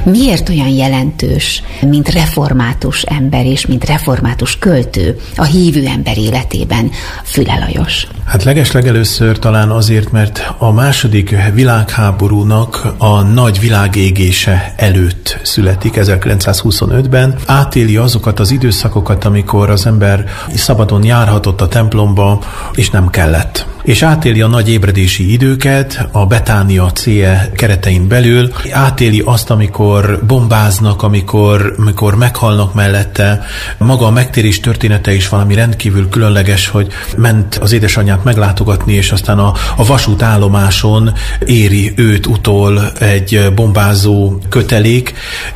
Miért olyan jelentős, mint református ember és mint református költő a hívő ember életében Füle Lajos? Hát legeslegelőször talán azért, mert a második világháborúnak a nagy világégése előtt születik, 1925-ben. Átéli azokat az időszakokat, amikor az ember szabadon járhatott a templomba, és nem kellett. És átéli a nagy ébredési időket a Betánia CE keretein belül, átéli azt, amikor bombáznak, amikor meghalnak mellette. Maga a megtérés története is valami rendkívül különleges, hogy ment az édesanyját meglátogatni, és aztán a vasútállomáson éri őt utol egy bombázó kötelék,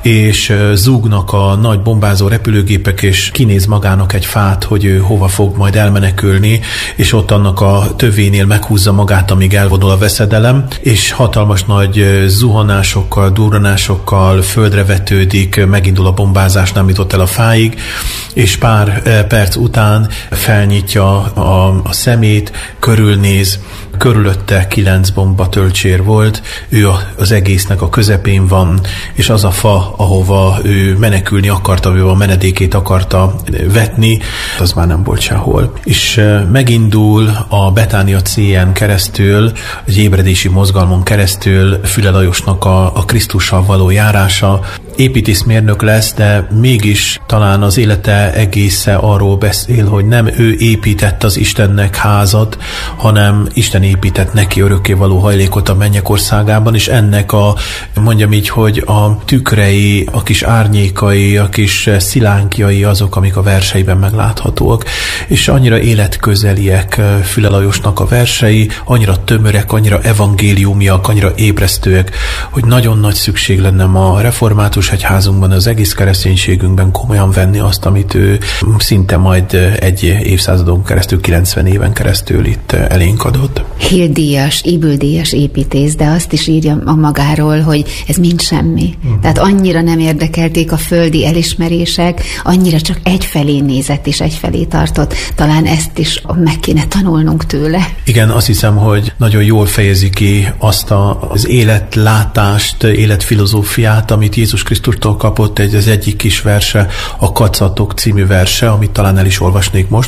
és zúgnak a nagy bombázó repülőgépek, és kinéz magának egy fát, hogy ő hova fog majd elmenekülni, és ott annak a tövénél meghúzza magát, amíg elvonul a veszedelem, és hatalmas nagy zuhanásokkal, durranásokkal földre vetődik, megindul a bombázás, nem jutott el a fáig, és pár perc után felnyitja a szemét, körülnéz, körülötte 9 bombatölcsér volt, ő az egésznek a közepén van, és az a fa, ahova ő menekülni akarta, ő a menedékét akarta vetni, az már nem volt sehol. És megindul a Betánia CN keresztül, egy ébredési mozgalmon keresztül Füle Lajosnak a Krisztussal való járása. Építészmérnök lesz, de mégis talán az élete egésze arról beszél, hogy nem ő épített az Istennek házat, hanem Isten épített neki örökkévaló hajlékot a mennyek országában, és ennek mondjam így, hogy a tükrei, a kis árnyékai, a kis szilánkjai azok, amik a verseiben megláthatóak. És annyira életközeliek Füle Lajosnak a versei, annyira tömörek, annyira evangéliumiak, annyira ébresztőek, hogy nagyon nagy szükség lenne ma a református egyházunkban, az egész kereszténységünkben komolyan venni azt, amit ő szinte majd egy évszázadon keresztül, 90 éven keresztül itt elénk adott. Hill-díjas, Ybl-díjas építész, de azt is írja a magáról, hogy ez mind semmi. Tehát annyira nem érdekelték a földi elismerések, annyira csak egyfelé nézett és egyfelé tartott. Talán ezt is meg kéne tanulnunk tőle. Igen, azt hiszem, hogy nagyon jól fejezi ki azt az életlátást, életfilozófiát, amit Jézus Krisztustól kapott, az egyik kis verse, a Kacatok című verse, amit talán el is olvasnék most.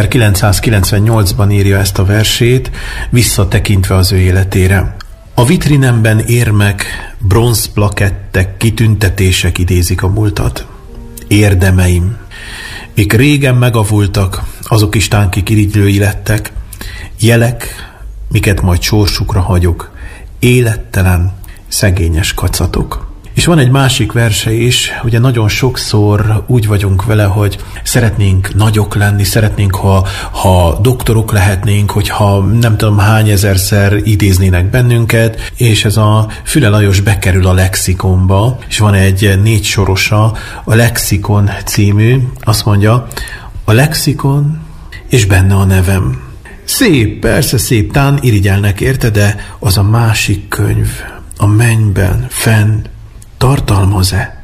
1998-ban írja ezt a versét, visszatekintve az ő életére. A vitrinemben érmek, bronzplakettek, kitüntetések idézik a múltat. Érdemeim, mik régen megavultak, azok is tánki kirigylői lettek, jelek, miket majd sorsukra hagyok, élettelen, szegényes kacatok. És van egy másik verse is, ugye nagyon sokszor úgy vagyunk vele, hogy szeretnénk nagyok lenni, szeretnénk, ha doktorok lehetnénk, hogyha nem tudom hány ezerszer idéznének bennünket, és ez a Füle Lajos bekerül a lexikonba, és van egy 4 sorosa, a Lexikon című, azt mondja, a lexikon, és benne a nevem. Szép, persze szép, tán irigyelnek érte, de az a másik könyv, a mennyben, fenn, tartalmaz-e?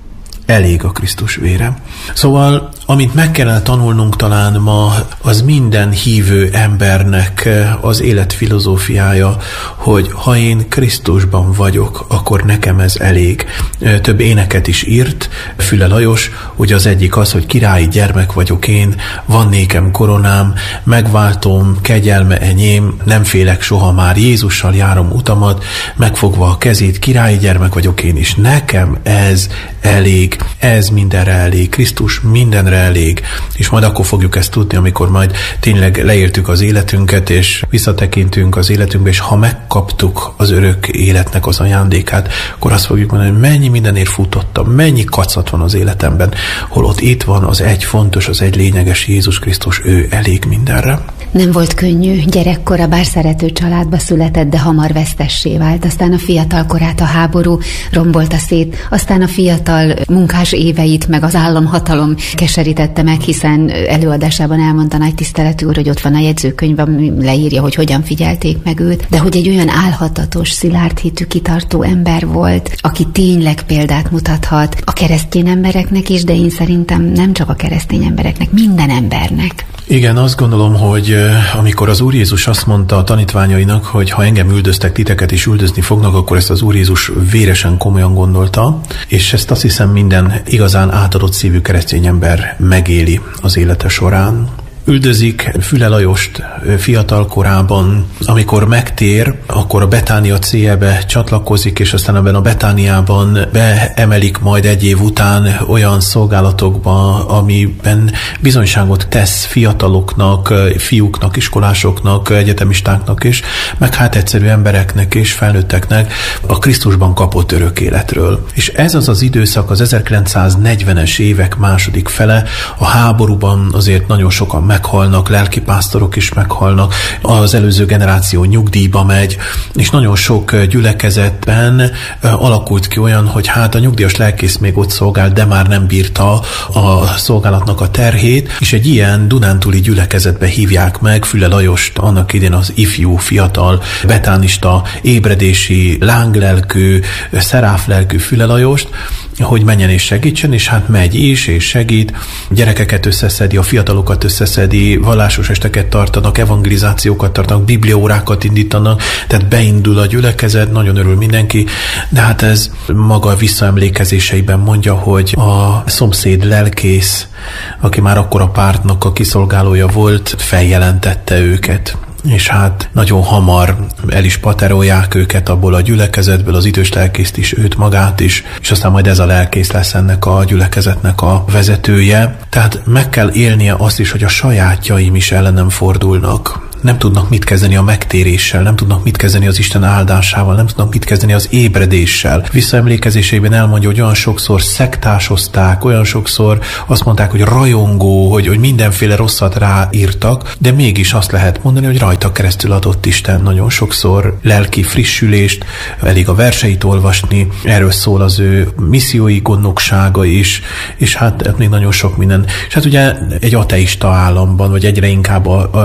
Elég a Krisztus vére. Szóval, amit meg kellene tanulnunk talán ma, az minden hívő embernek az életfilozófiája, hogy ha én Krisztusban vagyok, akkor nekem ez elég. Több éneket is írt Füle Lajos, ugye az egyik az, hogy királyi gyermek vagyok én, van nékem koronám, megváltom, kegyelme enyém, nem félek soha már, Jézussal járom utamat, megfogva a kezét, királyi gyermek vagyok én is. Nekem ez elég, ez mindenre elég, Krisztus mindenre elég, és majd akkor fogjuk ezt tudni, amikor majd tényleg leértük az életünket, és visszatekintünk az életünkbe, és ha megkaptuk az örök életnek az ajándékát, akkor azt fogjuk mondani, hogy mennyi mindenért futottam, mennyi kacat van az életemben, holott itt van az egy fontos, az egy lényeges Jézus Krisztus, ő elég mindenre. Nem volt könnyű, gyerekkora, bár szerető családba született, de hamar vesztessé vált. Aztán a fiatal korát a háború rombolta szét, aztán a fiatal munkás éveit meg az államhatalom keserítette meg, hiszen előadásában elmondta nagy tiszteletű úr, hogy ott van a jegyzőkönyv, ami leírja, hogy hogyan figyelték meg őt, de hogy egy olyan álhatatos, szilárd hitű, kitartó ember volt, aki tényleg példát mutathat a keresztény embereknek is, de én szerintem nem csak a keresztény embereknek, minden embernek. Igen, azt gondolom, hogy amikor az Úr Jézus azt mondta a tanítványainak, hogy ha engem üldöztek, titeket is üldözni fognak, akkor ezt az Úr Jézus véresen komolyan gondolta, és ezt azt hiszem minden igazán átadott szívű keresztény ember megéli az élete során. Üldözik Füle Lajost fiatal korában, amikor megtér, akkor a Betánia céljebe csatlakozik, és aztán ebben a Betániában beemelik majd egy év után olyan szolgálatokba, amiben bizonyságot tesz fiataloknak, fiúknak, iskolásoknak, egyetemistáknak is, meg hát egyszerű embereknek és felnőtteknek a Krisztusban kapott örök életről. És ez az az időszak, az 1940-es évek második fele, a háborúban azért nagyon sokan meghalnak, lelkipásztorok is meghalnak, az előző generáció nyugdíjba megy, és nagyon sok gyülekezetben alakult ki olyan, hogy hát a nyugdíjas lelkész még ott szolgált, de már nem bírta a szolgálatnak a terhét, és egy ilyen dunántúli gyülekezetbe hívják meg Füle Lajost, annak idén az ifjú, fiatal, betánista, ébredési, lánglelkű, szeráflelkű Füle Lajost, hogy menjen és segítsen, és hát megy is, és segít, gyerekeket összeszedi, a fiatalokat összeszedi, vallásos esteket tartanak, evangelizációkat tartanak, bibliaórákat indítanak, tehát beindul a gyülekezet, nagyon örül mindenki, de hát ez maga visszaemlékezéseiben mondja, hogy a szomszéd lelkész, aki már akkor a pártnak a kiszolgálója volt, feljelentette őket. És hát nagyon hamar el is paterolják őket abból a gyülekezetből, az idős lelkészt is, őt magát is, és aztán majd ez a lelkész lesz ennek a gyülekezetnek a vezetője. Tehát meg kell élnie azt is, hogy a sajátjaim is ellenem fordulnak. Nem tudnak mit kezdeni a megtéréssel, nem tudnak mit kezdeni az Isten áldásával, nem tudnak mit kezdeni az ébredéssel. Visszaemlékezéseiben elmondja, hogy olyan sokszor szektásozták, olyan sokszor azt mondták, hogy rajongó, hogy mindenféle rosszat ráírtak, de mégis azt lehet mondani, hogy rajta keresztül adott Isten nagyon sokszor lelki frissülést, elég a verseit olvasni, erről szól az ő missziói gondnoksága is, és hát még nagyon sok minden. És hát ugye egy ateista államban, vagy egyre inkább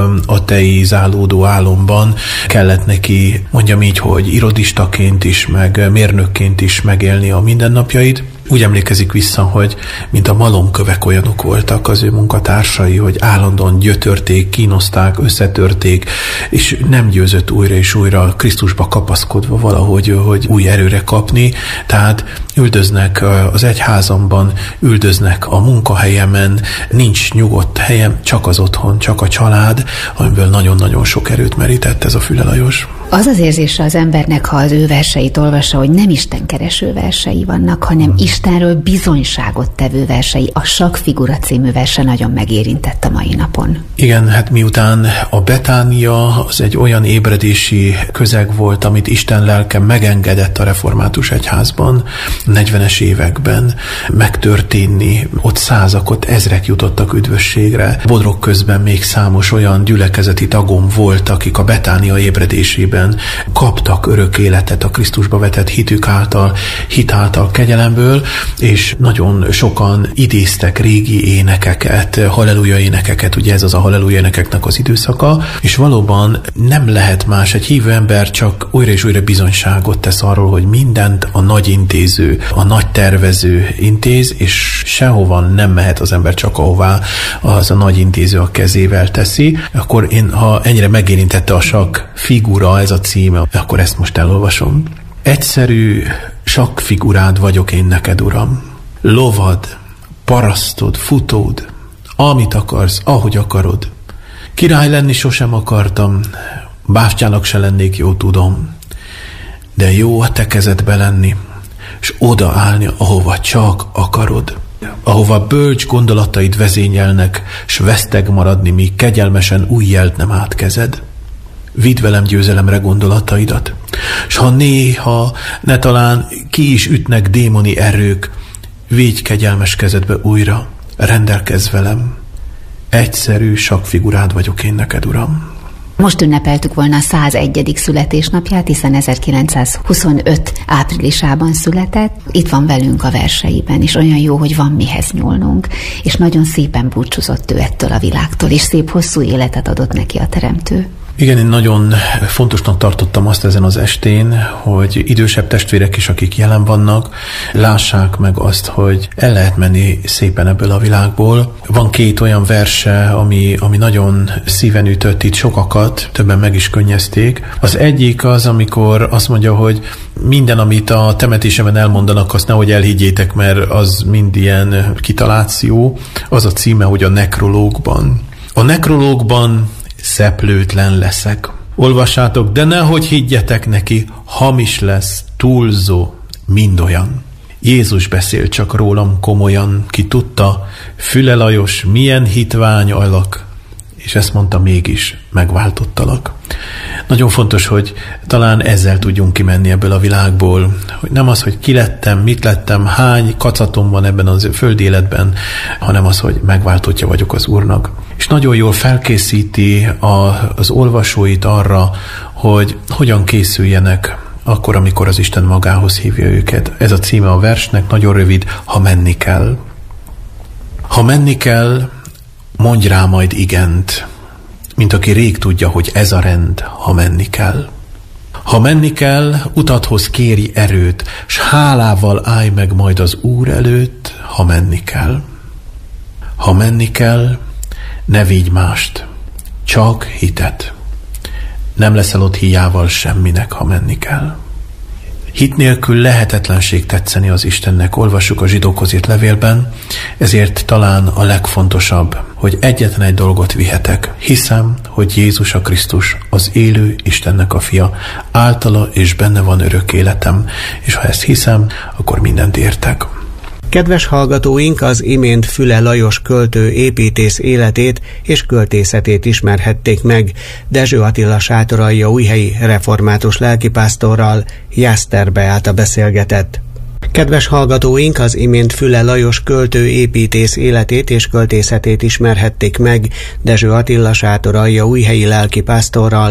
ateizálódó álomban kellett neki, mondjam így, hogy irodistaként is, meg mérnökként is megélni a mindennapjait. Úgy emlékezik vissza, hogy mint a malomkövek olyanok voltak az ő munkatársai, hogy állandóan gyötörték, kínozták, összetörték, és nem győzött újra és újra Krisztusba kapaszkodva valahogy hogy új erőre kapni. Tehát üldöznek az egyházamban, üldöznek a munkahelyemen, nincs nyugodt helyem, csak az otthon, csak a család, amiből nagyon-nagyon sok erőt merített ez a Füle Lajos. Az az érzése az embernek, ha az ő verseit olvassa, hogy nem istenkereső versei vannak, hanem Istenről bizonyságot tevő versei. A Sakkfigura című verse nagyon megérintett a mai napon. Igen, hát miután a Betánia az egy olyan ébredési közeg volt, amit Isten lelke megengedett a református egyházban, 40-es években megtörténni, ott százak, ott ezrek jutottak üdvösségre. Bodrog közben még számos olyan gyülekezeti tagom volt, akik a Betánia ébredésében kaptak örök életet a Krisztusba vetett hitük által, hit által, kegyelemből, és nagyon sokan idéztek régi énekeket, halleluja énekeket, ugye ez az a halleluja énekeknek az időszaka, és valóban nem lehet más, egy hívő ember csak újra és újra bizonyságot tesz arról, hogy mindent a nagy intéző, a nagy tervező intéz, és sehova nem mehet az ember, csak ahová az a nagy intéző a kezével teszi. Akkor én, ha ennyire megérintette a Sakkfigura, ez a címe, akkor ezt most elolvasom. Egyszerű sakkfigurád vagyok én neked, Uram. Lovad, parasztod, futód, amit akarsz, ahogy akarod. Király lenni sosem akartam, bástyának se lennék, jó tudom, de jó a te kezedbe lenni, s odaállni, ahova csak akarod. Ahova bölcs gondolataid vezényelnek, s veszteg maradni, míg kegyelmesen új jelt nem átkezed. Vidd velem győzelemre gondolataidat, s ha néha, ne talán ki is ütnek démoni erők, vigy kegyelmes kezedbe újra, rendelkezz velem. Egyszerű sakkfigurád vagyok én neked, Uram. Most ünnepeltük volna a 101. születésnapját, hiszen 1925. áprilisában született. Itt van velünk a verseiben, és olyan jó, hogy van mihez nyúlnunk, és nagyon szépen búcsúzott ő ettől a világtól, és szép hosszú életet adott neki a Teremtő. Igen, én nagyon fontosnak tartottam azt ezen az estén, hogy idősebb testvérek is, akik jelen vannak, lássák meg azt, hogy el lehet menni szépen ebből a világból. Van 2 olyan verse, ami nagyon szíven ütött itt sokakat, többen meg is könnyezték. Az egyik az, amikor azt mondja, hogy minden, amit a temetésemen elmondanak, azt nehogy elhiggyétek, mert az mind ilyen kitaláció. Az a címe, hogy a nekrológban. A nekrológban szeplőtlen leszek. Olvassátok, de nehogy higgyetek neki, hamis lesz, túlzó, mind olyan. Jézus beszél csak rólam komolyan, ki tudta, Füle Lajos, milyen hitvány alak, és ezt mondta, mégis megváltottalak. Nagyon fontos, hogy talán ezzel tudjunk kimenni ebből a világból, hogy nem az, hogy ki lettem, mit lettem, hány kacatom van ebben a földi életben, hanem az, hogy megváltottja vagyok az Úrnak. És nagyon jól felkészíti az olvasóit arra, hogy hogyan készüljenek akkor, amikor az Isten magához hívja őket. Ez a címe a versnek, nagyon rövid, ha menni kell. Ha menni kell, mondj rá majd igent, mint aki rég tudja, hogy ez a rend, ha menni kell. Ha menni kell, utathoz kéri erőt, s hálával állj meg majd az Úr előtt, ha menni kell. Ha menni kell, ne vigy mást, csak hitet. Nem leszel ott híjával semminek, ha menni kell. Hit nélkül lehetetlenség tetszeni az Istennek, olvassuk a Zsidókhoz írt levélben, ezért talán a legfontosabb, hogy egyetlen egy dolgot vihetek. Hiszem, hogy Jézus a Krisztus, az élő Istennek a fia, általa és benne van örök életem, és ha ezt hiszem, akkor mindent értek. Kedves hallgatóink, az imént Füle Lajos költő építész életét és költészetét ismerhették meg Dezső Attila sátoraljaújhelyi református lelkipásztorral. Jászter Beáta beszélgetett. Kedves hallgatóink, az imént Füle Lajos költő építész életét és költészetét ismerhették meg Dezső Attila sátoraljaújhelyi lelkipásztorral.